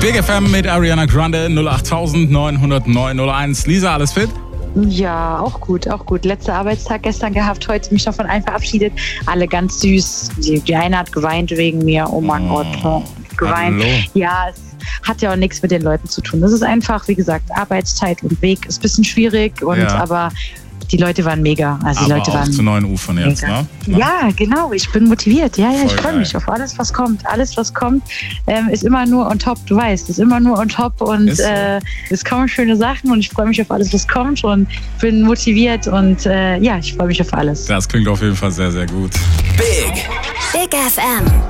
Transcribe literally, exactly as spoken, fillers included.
Big F M mit Ariana Grande, null acht neun null neun null eins. Lisa, alles fit? Ja, auch gut, auch gut. Letzter Arbeitstag gestern gehabt, heute mich davon einen verabschiedet. Alle ganz süß. Die, die eine hat geweint wegen mir. Oh mein oh, Gott, geweint. Hallo. Ja, es hat ja auch nichts mit den Leuten zu tun. Das ist einfach, wie gesagt, Arbeitszeit und Weg ist ein bisschen schwierig. Und ja. aber die Leute waren mega. Also die aber Leute auch waren zu neuen Ufern jetzt, ne? Ja, genau. Ich bin motiviert. Ja, ja, Voll ich freue mich auf alles, was kommt. Alles, was kommt, ähm, ist immer nur on top. Du weißt, ist immer nur on top und so. äh, es kommen schöne Sachen und ich freue mich auf alles, was kommt und bin motiviert und äh, ja, ich freue mich auf alles. Das klingt auf jeden Fall sehr, sehr gut. Big Big F M.